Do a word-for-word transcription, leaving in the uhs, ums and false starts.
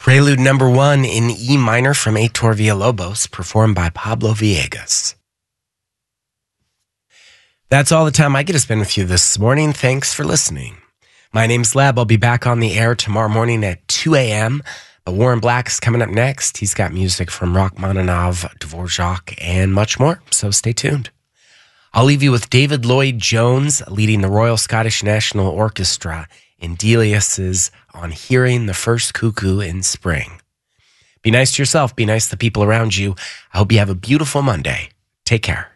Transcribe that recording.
Prelude number one in E minor from Heitor Villalobos, performed by Pablo Villegas. That's all the time I get to spend with you this morning. Thanks for listening. My name's Leb. I'll be back on the air tomorrow morning at two a.m. But Warren Black's coming up next. He's got music from Rachmaninoff, Dvorak, and much more, so stay tuned. I'll leave you with David Lloyd Jones leading the Royal Scottish National Orchestra in Delius's On Hearing the First Cuckoo in Spring. Be nice to yourself. Be nice to the people around you. I hope you have a beautiful Monday. Take care.